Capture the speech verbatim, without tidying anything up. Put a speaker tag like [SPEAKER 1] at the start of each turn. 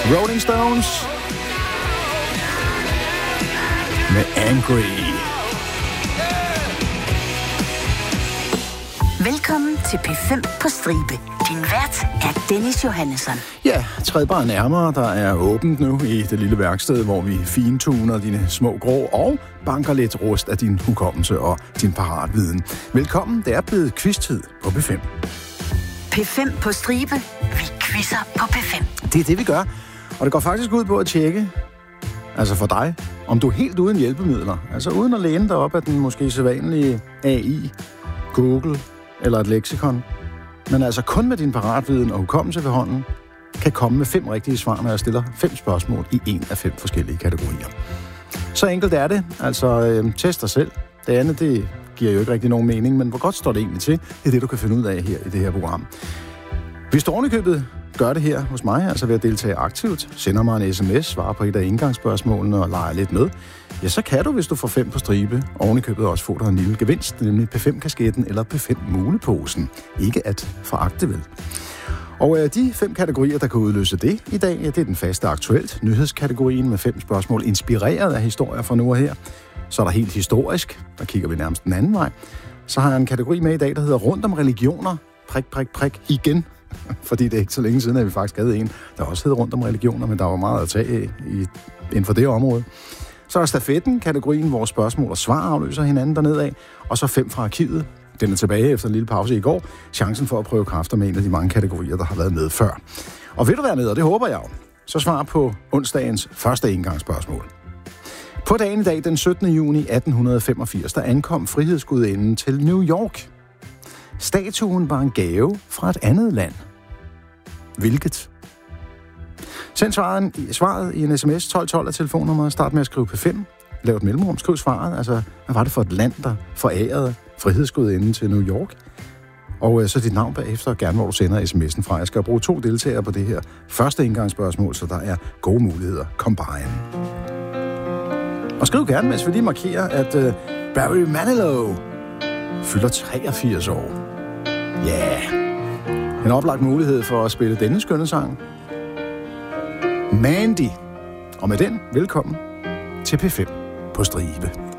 [SPEAKER 1] Rolling Stones med Angry.
[SPEAKER 2] Velkommen til P fem på stribe. Din vært er Dennis Johannesson.
[SPEAKER 1] Ja, træd bare nærmere. Der er åbent nu i det lille værksted, hvor vi fintuner dine små grå og banker lidt rust af din hukommelse og din paratviden. Velkommen, det er blevet quiz-tid på P fem.
[SPEAKER 2] P fem på stribe. Vi quizzer på P fem.
[SPEAKER 1] Det er det, vi gør. Og det går faktisk ud på at tjekke, altså for dig, om du er helt uden hjælpemidler. Altså uden at læne dig op af den måske sædvanlige A I, Google eller et leksikon. Men altså kun med din paratviden og hukommelse ved hånden, kan komme med fem rigtige svar, når jeg stiller fem spørgsmål i en af fem forskellige kategorier. Så enkelt er det. Altså, øh, test dig selv. Det andet, det giver jo ikke rigtig nogen mening, men hvor godt står det egentlig til? Det er det, du kan finde ud af her i det her program. Hvis du ovenikøbet gør det her hos mig, altså ved at deltage aktivt, sender mig en sms, svarer på et af indgangsspørgsmålene og leger lidt med, ja, så kan du, hvis du får fem på stribe, ovenikøbet også få dig en lille gevinst, nemlig P fem-kasketten eller P fem-muleposen. Ikke at foragte vel. Og øh, de fem kategorier, der kan udløse det i dag, ja, det er den faste aktuelt, nyhedskategorien med fem spørgsmål, inspireret af historier fra nu og her. Så er der helt historisk, der kigger vi nærmest den anden vej. Så har jeg en kategori med i dag, der hedder rundt om religioner, prik, prik, prik, igen. Fordi det er ikke så længe siden, at vi faktisk havde en, der også hed rundt om religioner, men der var meget at tage af i, inden for det område. Så er stafetten, kategorien, hvor spørgsmål og svar afløser hinanden dernede af, og så fem fra arkivet. Den er tilbage efter en lille pause i går. Chancen for at prøve kræfter med en af de mange kategorier, der har været med før. Og vil du være med, og det håber jeg jo, så svar på onsdagens første engangsspørgsmål. På dagen i dag, den syttende juni atten femogfirs, der ankom frihedsgudinden til New York. Statuen var en gave fra et andet land. Hvilket? Send svaret, svaret i en sms tolv tolv af telefonnummeret. Start med at skrive P fem. Lav et mellemrum. Skriv svaret. Altså, hvad var det for et land, der forærede frihedsgudinden til New York? Og øh, så dit navn bagefter, og gerne hvor du sender sms'en fra. Jeg skal bruge to deltagere på det her første indgangsspørgsmål, så der er gode muligheder. Kom bare ind. Og skriv gerne, mens vi lige markerer, at øh, Barry Manilow fylder treogfirs år. Ja, yeah. En oplagt mulighed for at spille denne skønne sang. Mandy. Og med den, velkommen til P fem på stribe.